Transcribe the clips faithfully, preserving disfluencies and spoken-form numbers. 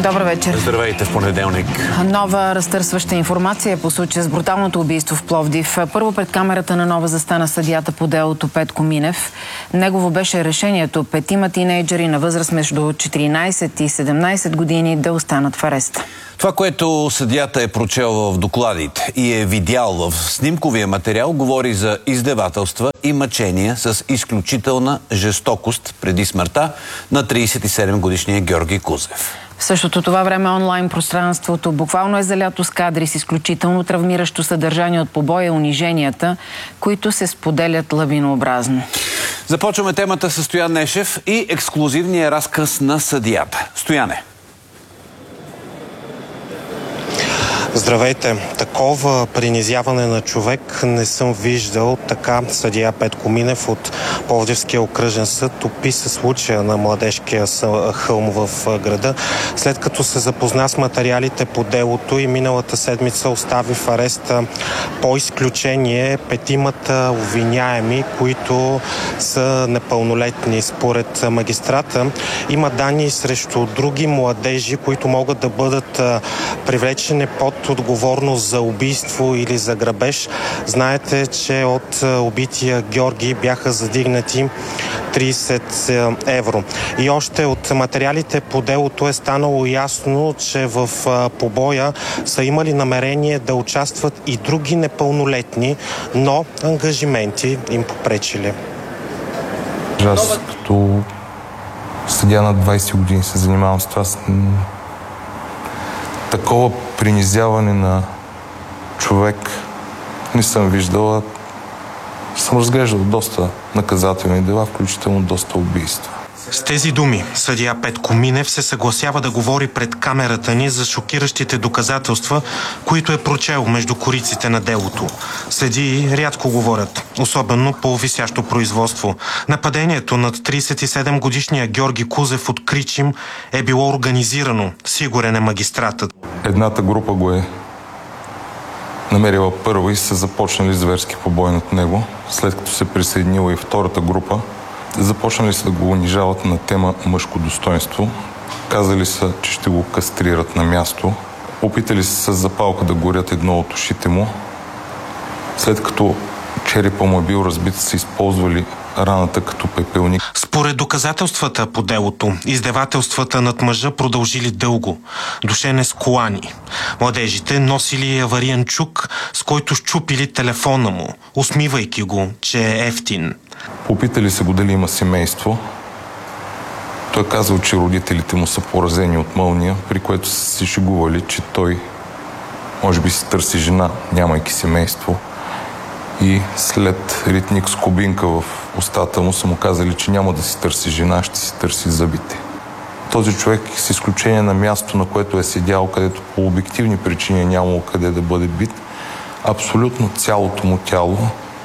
Добър вечер. Здравейте в понеделник. Нова разтърсваща информация по случая с бруталното убийство в Пловдив. Първо пред камерата на Нова застана съдията по делото Петко Минев. Негово беше решението петима тинейджери на възраст между четиринайсет и седемнайсет години да останат в ареста. Това, което съдията е прочел в докладите и е видял в снимковия материал, говори за издевателства и мъчения с изключителна жестокост преди смъртта на трийсет и седем годишния Георги Кузев. В същото това време онлайн пространството буквално е залято с кадри с изключително травмиращо съдържание от побоя и униженията, които се споделят лавинообразно. Започваме темата с Стоян Нешев и ексклузивния разказ на съдията. Стояне. Здравейте! Такова принизяване на човек не съм виждал. Така съдия Петко Минев от Пловдивския окръжен съд описа случая на младежкия хълм в града, след като се запозна с материалите по делото и миналата седмица остави в ареста по изключение петимата обвиняеми, които са непълнолетни. Според магистрата има данни срещу други младежи, които могат да бъдат привлечени под отговорност за убийство или за грабеж. Знаете, че от убития Георги бяха задигнати трийсет евро. И още от материалите по делото е станало ясно, че в побоя са имали намерение да участват и други непълнолетни, но ангажименти им попречили. Аз като съдия на двайсет години се занимавам с това. Такова принизяване на човек не съм виждала. Съм разглеждал доста наказателни дела, включително доста убийства. С тези думи съдия Петко Минев се съгласява да говори пред камерата ни за шокиращите доказателства, които е прочел между кориците на делото. Съдии рядко говорят, особено по висящо производство. Нападението над трийсет и седем годишния Георги Кузев от Кричим е било организирано, сигурен е магистратът. Едната група го е намерила първо и са започнали зверски побой над него. След като се присъединила и втората група, започнали са да го унижават на тема мъжко достоинство. Казали са, че ще го кастрират на място. Опитали се с запалка да горят едно от ушите му. След като черепа му е бил разбит, са използвали раната като пепелник. Според доказателствата по делото, издевателствата над мъжа продължили дълго. Душене с колани. Младежите носили авариен чук, с който щупили телефона му, усмивайки го, че е ефтин. Попитали се го дали има семейство. Той казал, че родителите му са поразени от мълния, при което са се шегували, че той може би си търси жена, нямайки семейство. И след ритник с кубинка в устата му са му казали, че няма да си търси жена, ще си търси зъбите. Този човек, с изключение на място, на което е седял, където по обективни причини нямало къде да бъде бит, абсолютно цялото му тяло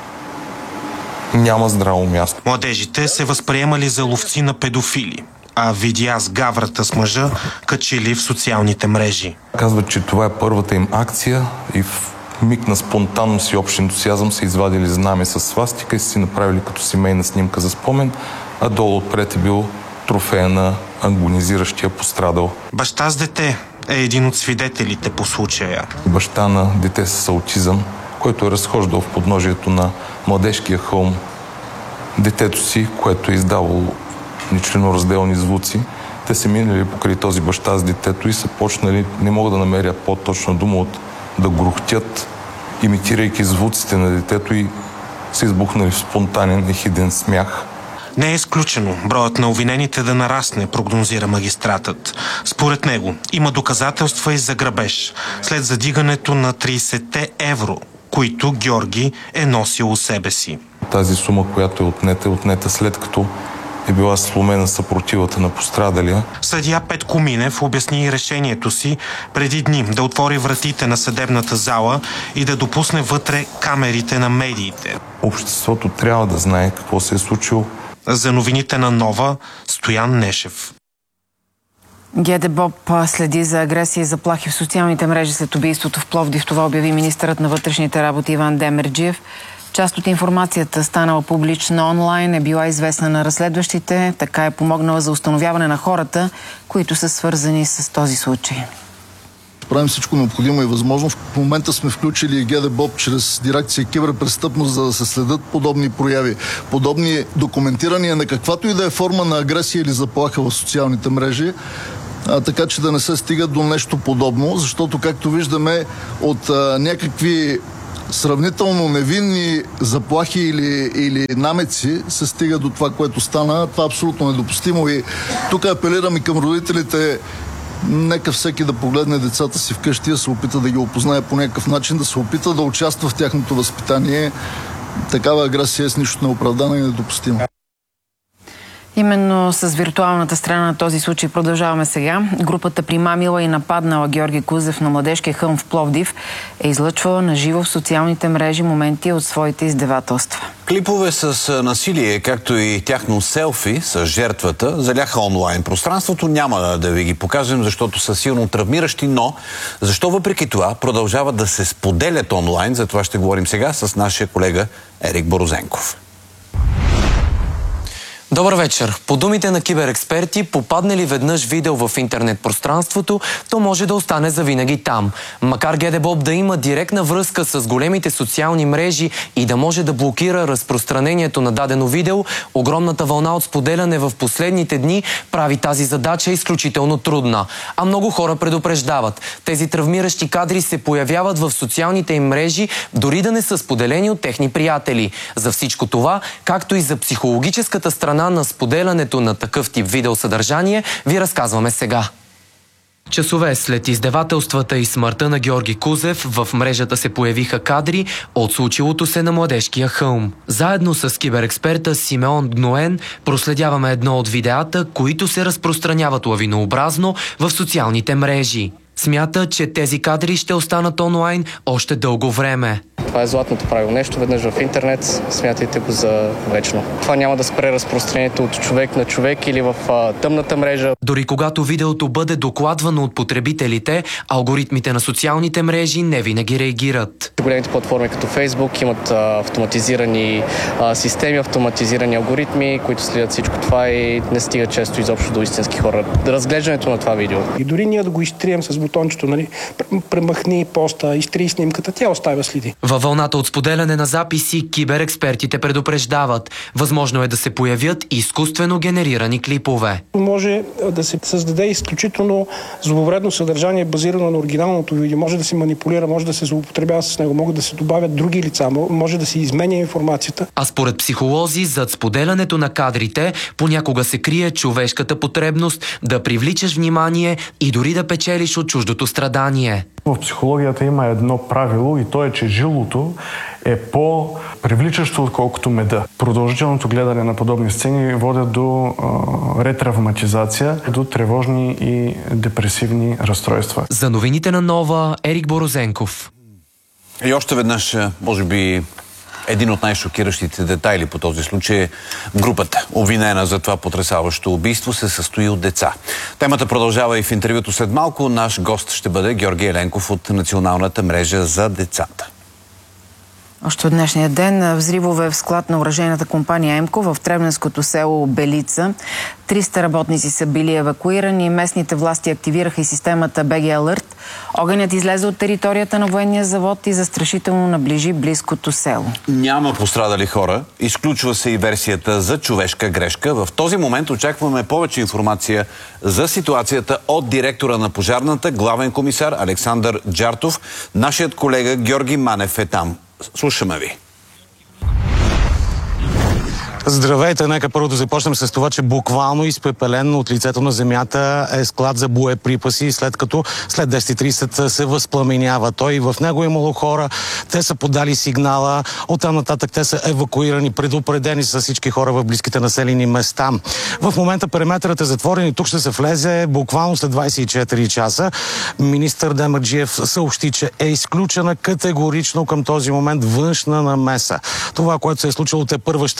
няма здраво място. Младежите се възприемали за ловци на педофили, а видеа с гаврата с мъжа качили в социалните мрежи. Казват, че това е първата им акция и в миг на спонтанност и общ ентусиазъм са извадили знаме с свастика и са си направили като семейна снимка за спомен, а долу отпред е бил трофея на агонизиращия пострадал. Баща с дете е един от свидетелите по случая. Баща на дете с аутизъм, който е разхождал в подножието на младежкия хълм детето си, което е издавало нечленоразделни звуци. Те се минали покрай този баща с детето и са почнали, не мога да намеря по-точна дума, от да грохтят, имитирайки звуците на детето, и са избухнали в спонтанен ехиден смях. Не е изключено броят на обвинените да нарасне, прогнозира магистратът. Според него има доказателства и за грабеж след задигането на трийсет евро, които Георги е носил у себе си. Тази сума, която е отнета, е отнета след като е била сломена съпротивата на пострадалия. Съдия Петко Минев обясни и решението си преди дни да отвори вратите на съдебната зала и да допусне вътре камерите на медиите. Обществото трябва да знае какво се е случило. За новините на Нова, Стоян Нешев. ГДБОП следи за агресия и заплахи в социалните мрежи след убийството в Пловдив. Това обяви министърът на вътрешните работи Иван Демерджиев. Част от информацията, станала публична онлайн, е била известна на разследващите, така е помогнала за установяване на хората, които са свързани с този случай. Правим всичко необходимо и възможно. В момента сме включили ГДБОП чрез дирекция киберпрестъпност, за да се следят подобни прояви, подобни документирания на каквато и да е форма на агресия или заплаха в социалните мрежи, а, така че да не се стига до нещо подобно, защото, както виждаме, от а, някакви сравнително невинни заплахи или, или намеци се стига до това, което стана. Това е абсолютно недопустимо и тук апелирам и към родителите. Нека всеки да погледне децата си вкъщи, да се опита да ги опознае по някакъв начин, да се опита да участва в тяхното възпитание. Такава агресия е с нищо неоправдана и недопустима. Именно с виртуалната страна на този случай продължаваме сега. Групата примамила и нападнала Георги Кузев на Младежкия хълм в Пловдив е излъчвала на живо в социалните мрежи моменти от своите издевателства. Клипове с насилие, както и тяхно селфи с жертвата, заляха онлайн пространството. Няма да ви ги покажем, защото са силно травмиращи, но защо въпреки това продължават да се споделят онлайн? За това ще говорим сега с нашия колега Ерик Борозенков. Добър вечер. По думите на киберексперти, попадне ли веднъж видео в интернет пространството, то може да остане завинаги там. Макар ГДБОП да има директна връзка с големите социални мрежи и да може да блокира разпространението на дадено видео, огромната вълна от споделяне в последните дни прави тази задача изключително трудна. А много хора предупреждават. Тези травмиращи кадри се появяват в социалните им мрежи, дори да не са споделени от техни приятели. За всичко това, както и за психологическата страна на споделянето на такъв тип видеосъдържание, ви разказваме сега. Часове след издевателствата и смъртта на Георги Кузев, в мрежата се появиха кадри от случилото се на Младежкия хълм. Заедно с киберексперта Симеон Гноен проследяваме едно от видеята, които се разпространяват лавинообразно в социалните мрежи. Смята, че тези кадри ще останат онлайн още дълго време. Това е златното правило. Нещо веднъж в интернет, смятайте го за вечно. Това няма да спре разпространението от човек на човек или в а, тъмната мрежа. Дори когато видеото бъде докладвано от потребителите, алгоритмите на социалните мрежи не винаги реагират. Големите платформи като Фейсбук имат а, автоматизирани а, системи, автоматизирани алгоритми, които следят всичко това и не стига често изобщо до истински хора. Разглеждането на това видео. И дори ние да го изтрием с бутончето, нали, премахни поста, изтрий снимката, тя оставя следи. Във вълната от споделяне на записи, киберекспертите предупреждават. Възможно е да се появят изкуствено генерирани клипове. Може да се създаде изключително зловредно съдържание, базирано на оригиналното видео. Може да се манипулира, може да се злоупотребява с него, могат да се добавят други лица, може да се изменя информацията. А според психолози, зад споделянето на кадрите понякога се крие човешката потребност да привличаш внимание и дори да печелиш от чуждото страдание. В психологията има едно правило и то е, че жилото е по-привличащо, отколкото меда. Продължителното гледане на подобни сцени водят до а, ретравматизация, до тревожни и депресивни разстройства. За новините на Нова, Ерик Борозенков. И още веднъж, може би, един от най-шокиращите детайли по този случай. Групата, обвинена за това потресаващо убийство, се състои от деца. Темата продължава и в интервюто след малко. Наш гост ще бъде Георги Еленков от Националната мрежа за децата. Още от днешния ден взривове в склад на оръжейната компания Емко в Требненското село Белица. триста работници са били евакуирани. Местните власти активираха и системата би джи Alert. Огънят излезе от територията на военния завод и застрашително наближи близкото село. Няма пострадали хора. Изключва се и версията за човешка грешка. В този момент очакваме повече информация за ситуацията от директора на пожарната, главен комисар Александър Джартов. Нашият колега Георги Манев е там. Слушаме ви. Здравейте, нека първо да започнем с това, че буквално изпепелен от лицето на земята е склад за боеприпаси, след като след десет и тридесет се възпламенява той. В него имало хора, те са подали сигнала, оттам нататък те са евакуирани, предупредени са всички хора в близките населени места. В момента периметърът е затворен и тук ще се влезе буквално след двадесет и четири часа. Министър Демерджиев съобщи, че е изключена категорично към този момент външна намеса. Това, което се е случило, те първа ще бъде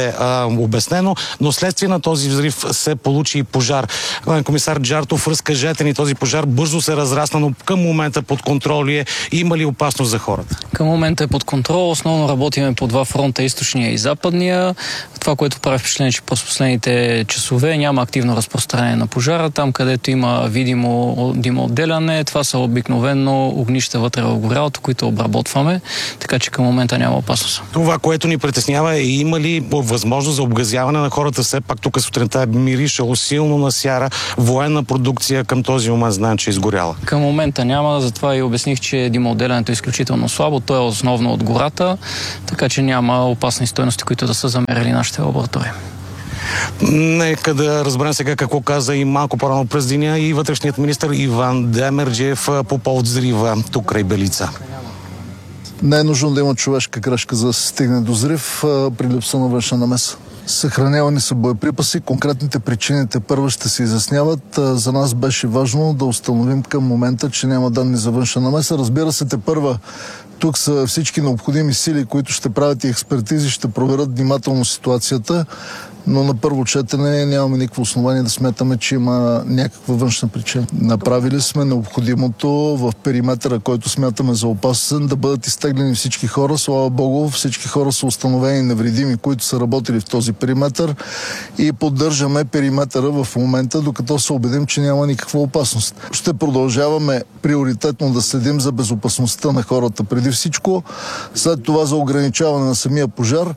бъде а, обяснено, но следствие на този взрив се получи и пожар. Главен комисар Джартов, разкажете ни, този пожар бързо се разрасна, но към момента под контрол ли е? Има ли опасност за хората? Към момента е под контрол. Основно работиме по два фронта, източния и западния. Това, което прави впечатление, че през последните часове няма активно разпространение на пожара. Там, където има видимо димоотделяне, това са обикновено огнища вътре в горялото, които обработваме, така че към момента няма опасност. Това, което ни притеснява, е има ли възможност за обгазяване на хората? Все пак тук сутринта е миришало силно на сяра, военна продукция към този момент знаем, че е изгоряла. Към момента няма, затова и обясних, че димоотделянето е изключително слабо. То е основно от гората, така че няма опасни стойности, които да са замерили нашите лаборатории. Нека да разберем сега какво каза и малко по-рано през деня и вътрешният министър Иван Демерджиев по повод взрива тук край Белица. Не е нужно да има човешка грешка за да се стигне до взрив при липса на външна намеса. Съхранявани са боеприпаси, конкретните причините първо ще се изясняват. За нас беше важно да установим към момента, че няма данни за външна намеса. Разбира се, те първа тук са всички необходими сили, които ще правят и експертизи, ще проверят внимателно ситуацията, но на първо четене нямаме никакво основание да смятаме, че има някаква външна причина. Направили сме необходимото в периметъра, който смятаме за опасен, да бъдат изтеглени всички хора. Слава Богу, всички хора са установени невредими, които са работили в този периметър и поддържаме периметъра в момента, докато се убедим, че няма никаква опасност. Ще продължаваме приоритетно да следим за безопасността на хората преди всичко, след това за ограничаване на самия пожар.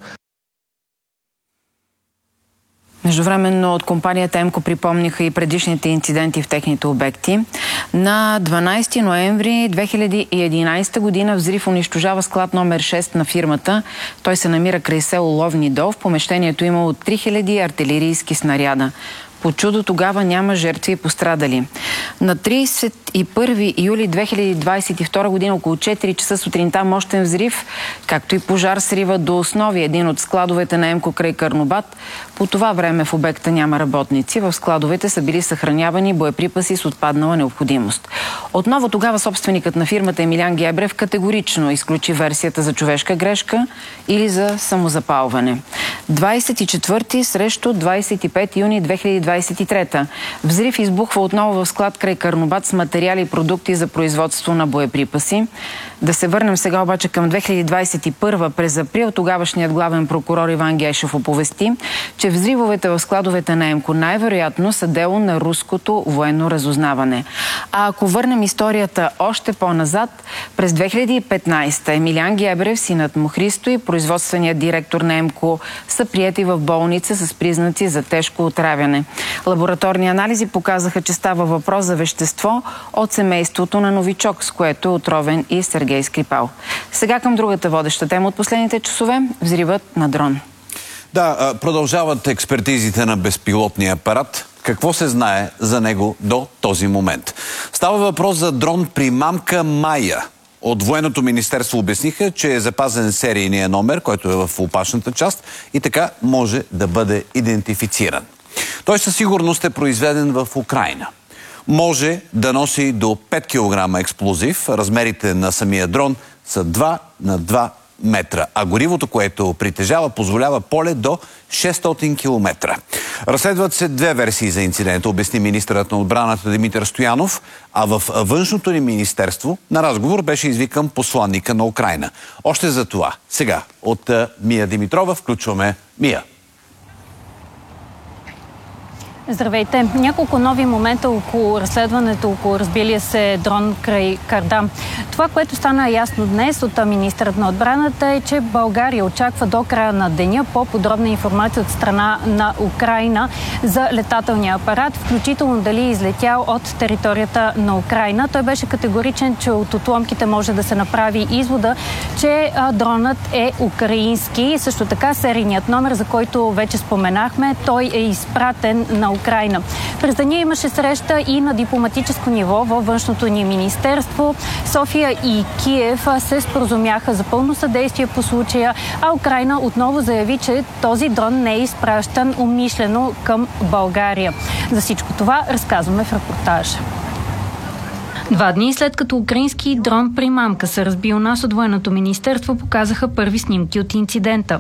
Междувременно от компанията Емко припомниха и предишните инциденти в техните обекти. На дванадесети ноември две хиляди и единадесета година взрив унищожава склад номер шест на фирмата. Той се намира край село Ловни дол. В помещението имало три хиляди артилерийски снаряда. По чудо тогава няма жертви и пострадали. На тридесет и първи юли две хиляди двадесет и втора година около четири часа сутринта мощен взрив, както и пожар срива до основи един от складовете на Емко край Карнобат. По това време в обекта няма работници. В складовете са били съхранявани боеприпаси с отпаднала необходимост. Отново тогава собственикът на фирмата Емилиан Гебрев категорично изключи версията за човешка грешка или за самозапалване. двадесет и четвърти срещу двадесет и пети юни две хиляди двадесет и трета. Взрив избухва отново в склад край Карнобат с материали и продукти за производство на боеприпаси. Да се върнем сега обаче към две хиляди двадесет и първа. През април тогавашният главен прокурор Иван Гешев оповести, че взривовете в складовете на Емко най-вероятно са дело на руското военно разузнаване. А ако върнем историята още по-назад, през две хиляди и петнадесета Емилиан Гебрев, синът му Христо и производственият директор на Емко са приети в болница с признаци за тежко отравяне. Лабораторни анализи показаха, че става въпрос за вещество от семейството на новичок, с което е отровен и Сергей Скрипал. Сега към другата водеща тема от последните часове – взривът на дрон. Да, продължават експертизите на безпилотния апарат. Какво се знае за него до този момент? Става въпрос за дрон примамка Майя. От Военното министерство обясниха, че е запазен серийния номер, който е в опашната част и така може да бъде идентифициран. Той със сигурност е произведен в Украйна. Може да носи до пет килограма експлозив. Размерите на самия дрон са два на два метра, а горивото, което притежава, позволява полет до шестстотин километра. Разследват се две версии за инцидента, обясни министърът на отбраната Димитър Стоянов, а в външното ни министерство на разговор беше извикан посланника на Украйна. Още за това сега от Мия Димитрова включваме Мия. Здравейте! Няколко нови момента около разследването, около разбилия се дрон край Кардам. Това, което стана ясно днес от министърът на отбраната е, че България очаква до края на деня по-подробна информация от страна на Украйна за летателния апарат, включително дали е излетял от територията на Украйна. Той беше категоричен, че от отломките може да се направи извода, че дронът е украински. Също така серийният номер, за който вече споменахме, той е изпратен на Украйна. През деня имаше среща и на дипломатическо ниво във външното ни министерство. София и Киев се споразумяха за пълно съдействие по случая, а Украйна отново заяви, че този дрон не е изпращан умишлено към България. За всичко това разказваме в репортажа. Два дни след като украински дрон примамка се разбил, нас от Военното министерство показаха първи снимки от инцидента.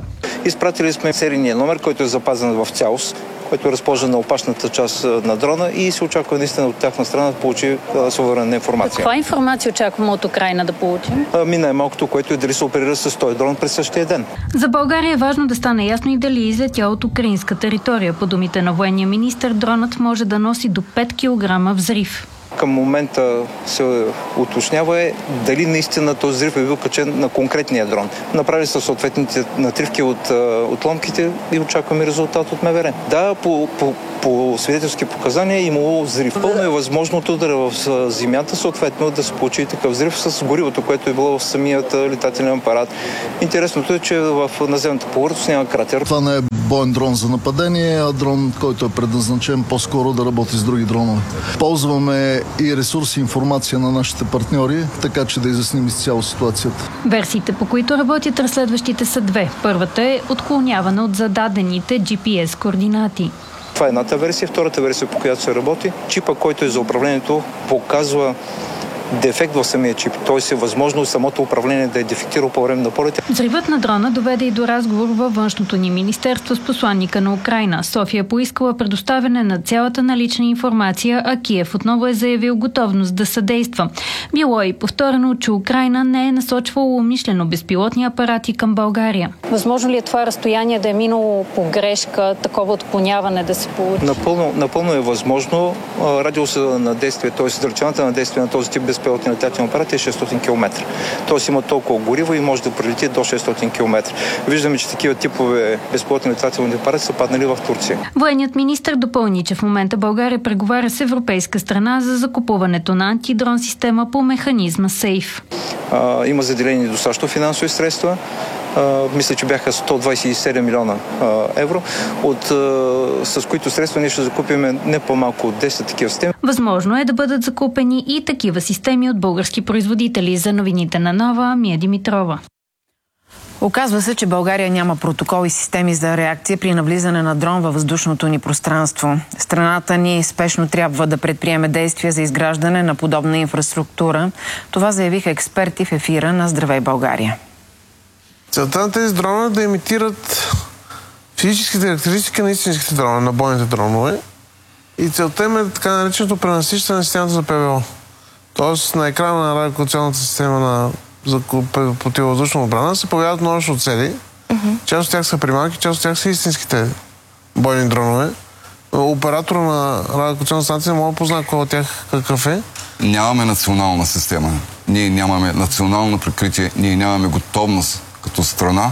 Изпратили сме серийния номер, който е запазен в цялост, който е разположен на опашната част на дрона и се очаква наистина от тяхна страна да получи суверенна информация. Каква информация очакваме от Украйна да получим? Ми най-малкото, което е дали се оперира с този дрон през същия ден. За България е важно да стане ясно и дали излетя от украинска територия. По думите на военния министър, дронът може да носи до пет килограма взрив. Към момента се уточнява е дали наистина този взрив е бил качен на конкретния дрон. Направили са съответните натривки от отломките и очакваме резултат от МВР. Да, по, по, по свидетелски показания е имало взрив. Пълно е възможно от удара в земята, съответно да се получи такъв взрив с горивото, което е било в самият летателен апарат. Интересното е, че в наземната повърхност няма кратер. Това не е боен дрон за нападение, а дрон, който е предназначен по-скоро да работи с други дронове. Ползваме и ресурси, информация на нашите партньори, така че да изясним изцяло ситуацията. Версиите, по които работят разследващите, са две. Първата е отклоняване от зададените джи пи ес координати. Това е едната версия. Втората версия, по която се работи, чипа, който е за управлението, показва дефект в самия чип. Т.е. е възможно самото управление да е дефектирало по време на полета. Взривът на дрона доведе и до разговор във външното ни министерство с посланника на Украйна. София поискала предоставяне на цялата налична информация, а Киев отново е заявил готовност да съдейства. Било е и повторено, че Украйна не е насочвала умишлено безпилотни апарати към България. Възможно ли е това разстояние да е минало по грешка, такова отклоняване да се получи? Напълно, напълно е възможно. Радиуса на действие, т.е. дължината на действие на този тип безпилотни летателни апарати е шестстотин километра. Тоест има толкова гориво и може да прелети до шестстотин километра. Виждаме, че такива типове безпилотни летателни апарати са паднали в Турция. Военният министър допълни, че в момента България преговаря с европейска страна за закупуването на антидрон система по механизма Сейф. А, има заделени достатъчно финансови средства. Uh, мисля, че бяха сто двадесет и седем милиона uh, евро, от, uh, с които средства ние ще закупим не по-малко от десет такива системи. Възможно е да бъдат закупени и такива системи от български производители. За новините на Нова, Мия Димитрова. Оказва се, че България няма протокол и системи за реакция при навлизане на дрон във въздушното ни пространство. Страната ни спешно трябва да предприеме действия за изграждане на подобна инфраструктура. Това заявиха експерти в ефира на Здравей България. Целта на тези дронове е да имитират физическите характеристики на истинските дронове, на бойните дронове. И целта им е така нареченото пренасищане на системата за Пе Вэ О. Тоест на екрана на радиолокационната система на, за противовъздушна отбрана се появяват множество цели. Mm-hmm. Част от тях са приманки, част от тях са истинските бойни дронове. Оператора на радиолокационна станция може да познае кой от тях какъв е. Нямаме национална система. Ние нямаме национално прикритие. Ние нямаме готовност като страна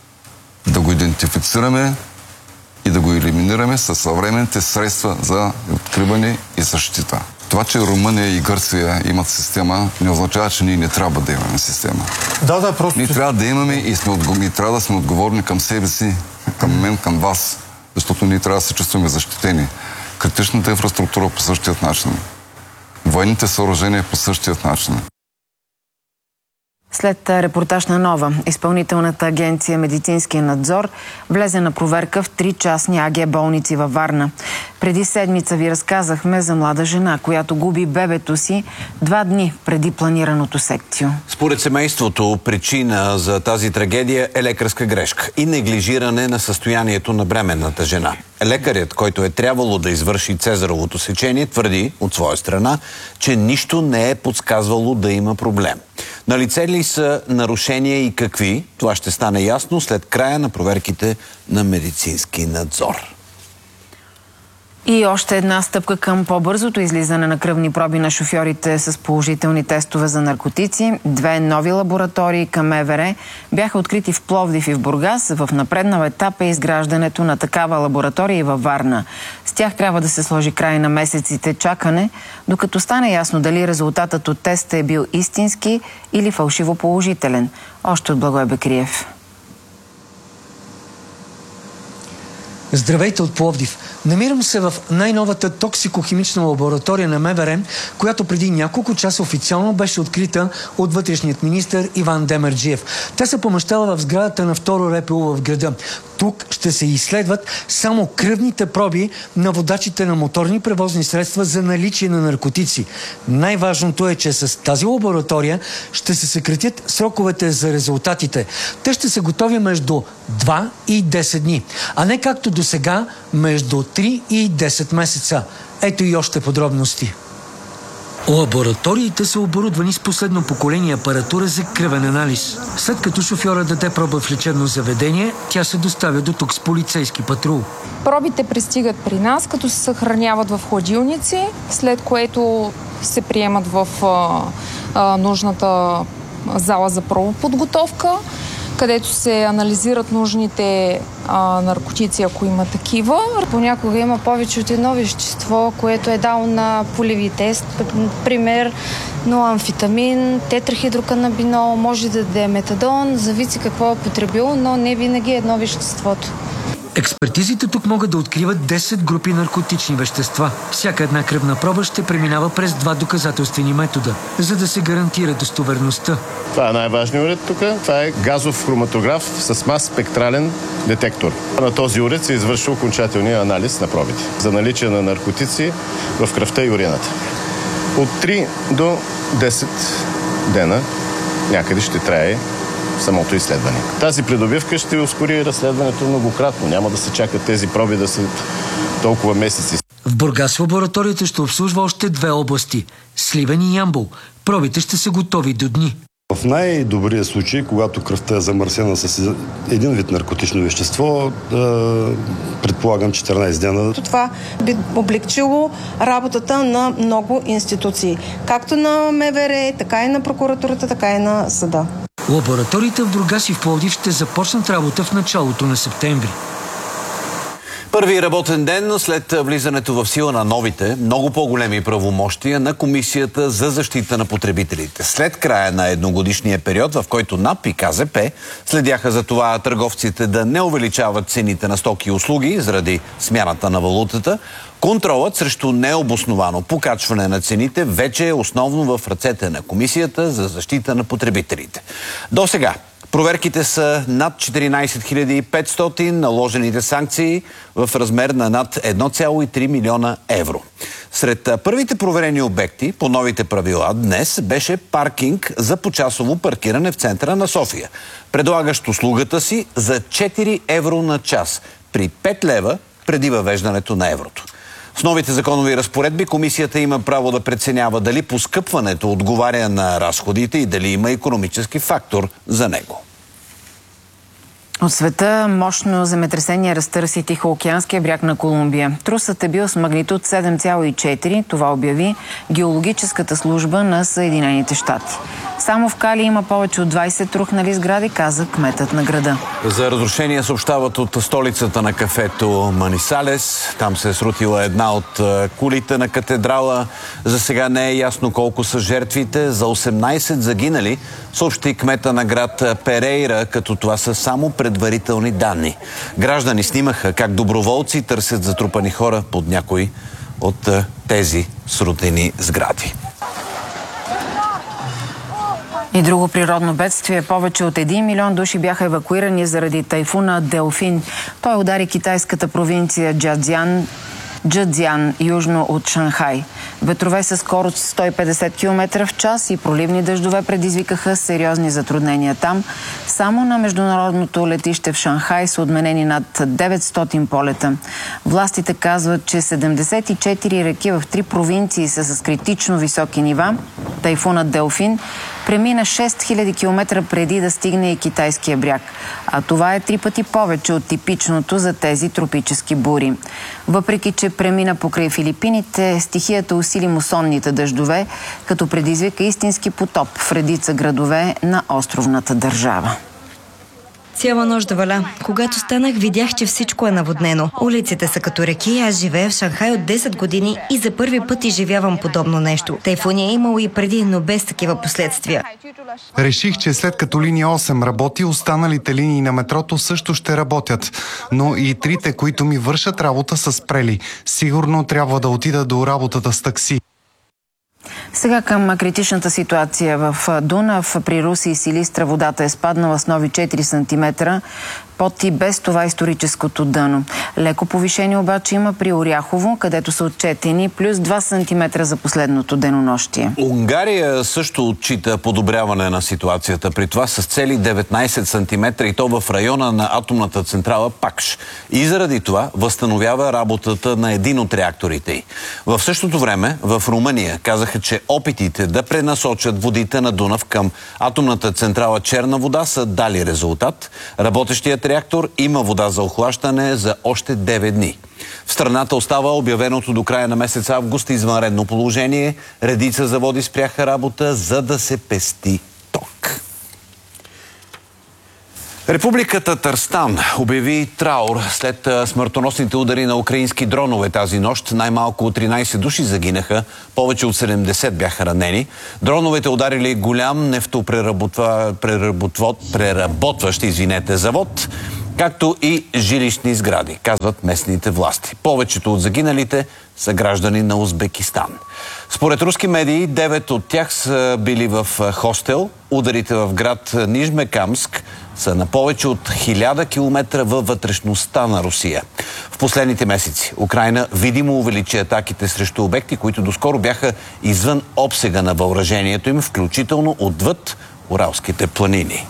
да го идентифицираме и да го елиминираме със съвременните средства за откриване и защита. Това, че Румъния и Гърция имат система, не означава, че ние не трябва да имаме система. Да, да, просто... Ние трябва да имаме и, сме отговор... и трябва да сме отговорни към себе си, към мен, към вас, защото ние трябва да се чувстваме защитени. Критичната инфраструктура по същият начин. Военните съоръжения по същият начин. След репортаж на Нова, изпълнителната агенция Медицински надзор влезе на проверка в три частни А Ге болници във Варна. Преди седмица ви разказахме за млада жена, която губи бебето си два дни преди планираното секцио. Според семейството, причина за тази трагедия е лекарска грешка и неглижиране на състоянието на бременната жена. Лекарят, който е трябвало да извърши цезаровото сечение, твърди от своя страна, че нищо не е подсказвало да има проблем. Налице ли са нарушения и какви? Това ще стане ясно след края на проверките на медицински надзор. И още една стъпка към по-бързото излизане на кръвни проби на шофьорите с положителни тестове за наркотици. Две нови лаборатории към Ме Ве Ре бяха открити в Пловдив и в Бургас. В напреднал етап е изграждането на такава лаборатория и във Варна. С тях трябва да се сложи край на месеците чакане, докато стане ясно дали резултатът от теста е бил истински или фалшиво положителен. Още от Благой Бекриев. Здравейте от Пловдив. Намирам се в най-новата токсикохимична лаборатория на МВР, която преди няколко часа официално беше открита от вътрешният министър Иван Демерджиев. Тя се помещава в сградата на второ РПУ в града. Тук ще се изследват само кръвните проби на водачите на моторни превозни средства за наличие на наркотици. Най-важното е, че с тази лаборатория ще се съкратят сроковете за резултатите. Те ще се готови между два и десет дни, а не както до сега между три и десет месеца. Ето и още подробности. Лабораториите са оборудвани с последно поколение апаратура за кръвен анализ. След като шофьорът даде проба в лечебно заведение, тя се доставя до тук с полицейски патрул. Пробите пристигат при нас, като се съхраняват в хладилници, след което се приемат в а, а, нужната зала за пробоподготовка, където се анализират нужните а, наркотици, ако има такива. Понякога има повече от едно вещество, което е дало на полеви тест. Например, ноамфетамин, тетрахидроканабинол, може да даде метадон, зависи какво е потребил, но не винаги е едно веществото. Експертизите тук могат да откриват десет групи наркотични вещества. Всяка една кръвна проба ще преминава през два доказателствени метода, за да се гарантира достоверността. Това е най-важният уред тук. Това е газов хроматограф с мас спектрален детектор. На този уред се извършва окончателния анализ на пробите за наличие на наркотици в кръвта и урината. От три до десет дена някъде ще трае самото изследване. Тази придобивка ще ускори разследването многократно. Няма да се чакат тези проби да са толкова месеци. В Бургас лабораторията ще обслужва още две области – Сливен и Ямбол. Пробите ще са готови до дни. В най-добрия случай, когато кръвта е замърсена с един вид наркотично вещество, предполагам четиринайсет дена. Това би облегчило работата на много институции. Както на МВР, така и на прокуратурата, така и на съда. Лабораториите в Бургас и в Пловдив ще започнат работа в началото на септември. Първи работен ден след влизането в сила на новите, много по-големи правомощия на Комисията за защита на потребителите. След края на едногодишния период, в който НАП и КЗП следяха за това търговците да не увеличават цените на стоки и услуги заради смяната на валутата, контролът срещу необосновано покачване на цените вече е основно в ръцете на Комисията за защита на потребителите. До сега проверките са над четиринайсет хиляди и петстотин, наложените санкции в размер на над едно цяло и три милиона евро. Сред първите проверени обекти по новите правила днес беше паркинг за почасово паркиране в центъра на София, предлагащ услугата си за четири евро на час, при пет лева преди въвеждането на еврото. С новите законови разпоредби Комисията има право да преценява дали поскъпването отговаря на разходите и дали има икономически фактор за него. От света мощно земетресение разтърси Тихоокеанския бряг на Колумбия. Трусът е бил с магнитуд седем цяло и четири, това обяви геологическата служба на Съединените щати. Само в Кали има повече от двайсет рухнали сгради, каза кметът на града. За разрушения съобщават от столицата на кафето Манисалес. Там се е срутила една от кулите на катедрала. За сега не е ясно колко са жертвите. За осемнайсет загинали съобщи кмета на град Перейра, като това са само предварителни данни. Граждани снимаха как доброволци търсят затрупани хора под някои от тези срутени сгради. И друго природно бедствие. Повече от един милион души бяха евакуирани заради тайфуна Делфин. Той удари китайската провинция Джадзян, Джадзян, южно от Шанхай. Ветрове със скорост сто и петдесет километра в час и проливни дъждове предизвикаха сериозни затруднения там. Само на международното летище в Шанхай са отменени над деветстотин полета. Властите казват, че седемдесет и четири реки в три провинции са с критично високи нива. Тайфунът Делфин премина шест хиляди километра преди да стигне и китайския бряг. А това е три пъти повече от типичното за тези тропически бури. Въпреки че премина покрай Филипините, стихията усили мусонните дъждове, като предизвика истински потоп в редица градове на островната държава. Цяла нощ валя. Когато станах, видях, че всичко е наводнено. Улиците са като реки. Аз живея в Шанхай от десет години и за първи път изживявам подобно нещо. Тайфуни е имало и преди, но без такива последствия. Реших, че след като линия осем работи, останалите линии на метрото също ще работят. Но и трите, които ми вършат работа, са спрели. Сигурно трябва да отида до работата с такси. Сега към критичната ситуация в Дунав. При Руси и Силистра водата е спаднала с нови четири сантиметра под и без това историческото дъно. Леко повишение обаче има при Оряхово, където са отчетени плюс два сантиметра за последното денонощие. Унгария също отчита подобряване на ситуацията. При това с цели деветнайсет сантиметра и то в района на атомната централа Пакш. И заради това възстановява работата на един от реакторите й. В същото време в Румъния казаха, че опитите да пренасочат водите на Дунав към атомната централа Черна вода са дали резултат. Работещият реактор има вода за охлаждане за още девет дни. В страната остава обявеното до края на месец август извънредно положение. Редица заводи спряха работа, за да се пести ток. Република Татарстан обяви траур след смъртоносните удари на украински дронове тази нощ. Най-малко тринайсет души загинаха, повече от седемдесет бяха ранени. Дроновете ударили голям нефтопреработващ извинете, завод, както и жилищни сгради, казват местните власти. Повечето от загиналите са граждани на Узбекистан. Според руски медии, девет от тях са били в хостел. Ударите в град Нижмекамск са на повече от хиляда километра във вътрешността на Русия. В последните месеци Украйна видимо увеличи атаките срещу обекти, които доскоро бяха извън обсега на въоръжението им, включително отвъд Уралските планини.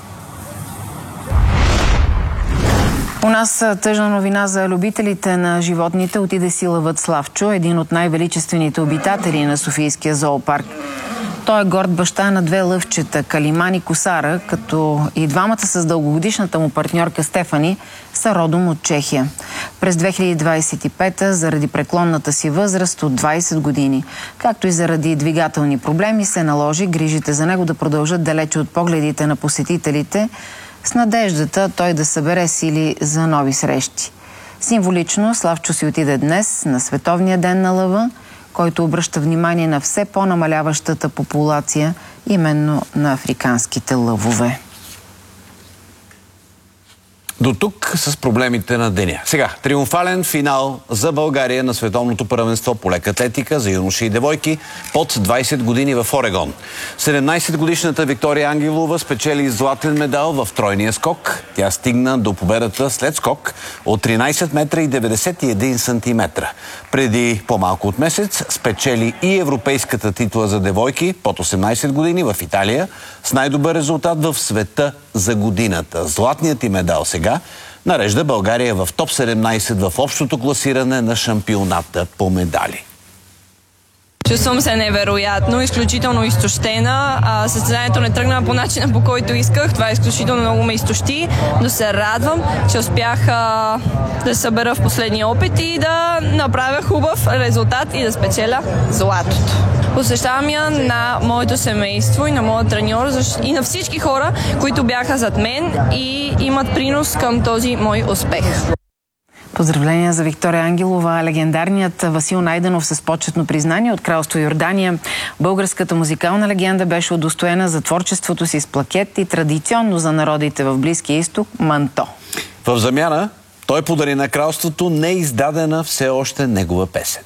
У нас тъжна новина за любителите на животните. Отиде си лъвът Славчо, един от най-величествените обитатели на Софийския зоопарк. Той е горд баща на две лъвчета, Калиман и Косара, като и двамата с дългогодишната му партньорка Стефани са родом от Чехия. През две хиляди двайсет и пета, заради преклонната си възраст от двайсет години, както и заради двигателни проблеми, се наложи грижите за него да продължат далече от погледите на посетителите, с надеждата той да събере сили за нови срещи. Символично Славчо си отиде днес на Световния ден на лъва, който обръща внимание на все по-намаляващата популация именно на африканските лъвове. До тук с проблемите на деня. Сега, триумфален финал за България на световното първенство по лека атлетика за юноши и девойки под двайсет години в Орегон. седемнайсетгодишната Виктория Ангелова спечели златен медал в тройния скок. Тя стигна до победата след скок от тринайсет метра и деветдесет и един сантиметра. Преди по-малко от месец спечели и европейската титла за девойки под осемнайсет години в Италия с най-добър резултат в света за годината. Златният и медал сега нарежда България в топ седемнайсет в общото класиране на шампионата по медали. Чувствам се невероятно, изключително изтощена. А, състезанието не тръгна по начина, по който исках. Това изключително много ме изтощи, но се радвам, че успях а, да събера в последния опит и да направя хубав резултат и да спечеля златото. Посещавам я на моето семейство и на моят треньор и на всички хора, които бяха зад мен и имат принос към този мой успех. Поздравления за Виктория Ангелова. Легендарният Васил Найденов с почетно признание от Кралство Йордания. Българската музикална легенда беше удостоена за творчеството си с плакет и традиционно за народите в Близкия изток манто. В замяна той подари на кралството неиздадена все още негова песен.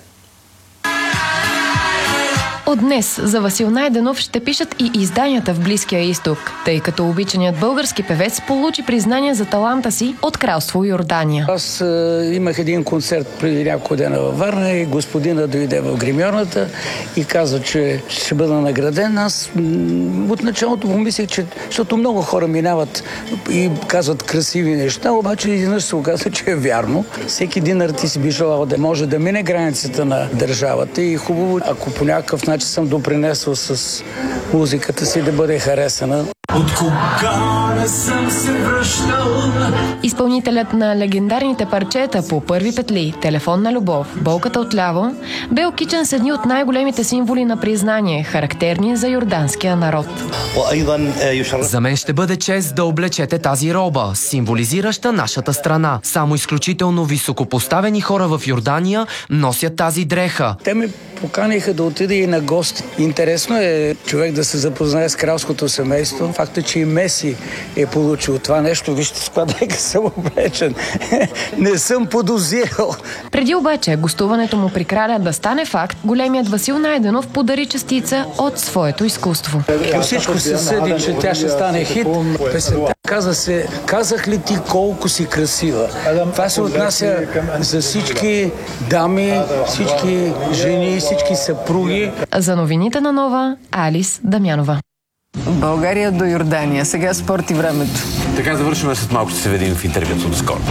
От днес за Васил Найденов ще пишат и изданията в Близкия изток, тъй като обичаният български певец получи признание за таланта си от Кралство Йордания. Аз е, имах един концерт преди няколко дена във Варна и господина дойде в гримьорната и каза, че ще бъда награден. Аз от началото помислих, че защото много хора минават и казват красиви неща, обаче изведнъж се оказа, че е вярно. Всеки един артист би желал да може да мине границата на държавата и хубаво, ако по някакъв начин че съм допринесъл с музиката си да бъде харесана. От кога не съм се връщал. Изпълнителят на легендарните парчета по Първи петли, Телефонна любов, Болката отляво, бе окичен с едни от най-големите символи на признание, характерни за йорданския народ. За мен ще бъде чест да облечете тази роба, символизираща нашата страна. Само изключително високопоставени хора в Йордания носят тази дреха. Те ме поканиха да отида и на гости. Интересно е човек да се запознае с кралското семейство. Факта, че и Меси е получил това нещо. Вижте с кладека съм облечен. Не съм подозирал. Преди обаче гостуването му при краля да стане факт, големият Васил Найденов подари частица от своето изкуство. Всичко се съди, че тя ще стане хит. Песента каза се, казах ли ти колко си красива? Това се отнася за всички дами, всички жени, всички съпруги. За новините на Нова, Алис Дамянова. България до Йордания. Сега спорт и времето. Така завършваме, след малко ще се видим в интервюто. До скоро.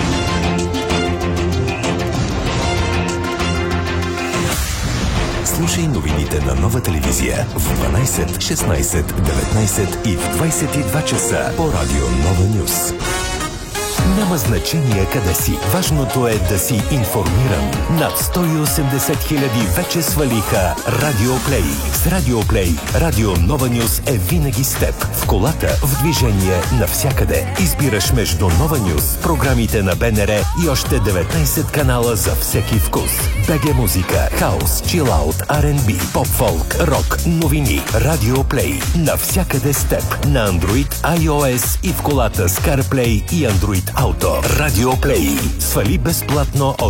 Слушай новините на Нова телевизия в дванайсет, шестнайсет, деветнайсет и в двайсет и два часа по радио Нова Нюс. Няма значение къде си. Важното е да си информиран. Над сто и осемдесет хиляди вече свалиха Радио Плей. С Радио Плей, Радио Нова Нюс е винаги с теб. В колата, в движение, навсякъде. Избираш между Нова Нюс, програмите на БНР и още деветнайсет канала за всеки вкус. БГ музика, хаус, чилаут, Ар енд Би, поп-фолк, рок, новини. Радио Плей. Навсякъде с теб. На Android, iOS и в колата с CarPlay и Android Auto. Радио Плей. Свали безплатно от